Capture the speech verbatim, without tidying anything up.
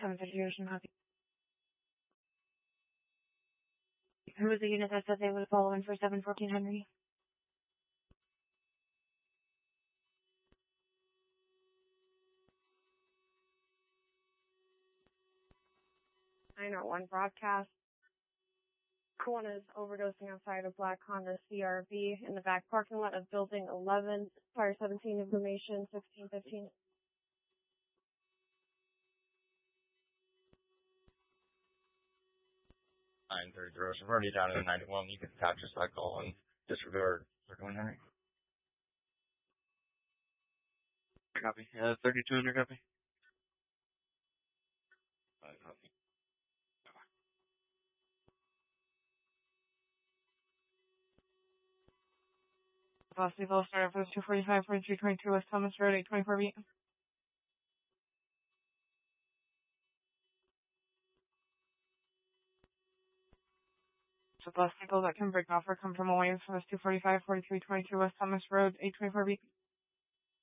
seven fifty Ocean Copy. Who was the unit that said they would follow in for seven fourteen Henry? nine oh one broadcast. Kona is overdosing outside of Black Honda C R V in the back parking lot of Building eleven. Fire seventeen information, sixteen fifteen. nine thirty, we're already down to the ninety-one. You can catch a cycle and disregard. We're going Henry. Copy. Uh, thirty-two hundred copy. Uh, copy. Velocity Full Start for two forty-five, forty-three twenty-two West Thomas Road, eight twenty-four beat. So bus people that can break off or come from away from us two forty-five, forty-three twenty-two West Thomas Road, eight twenty-four beat.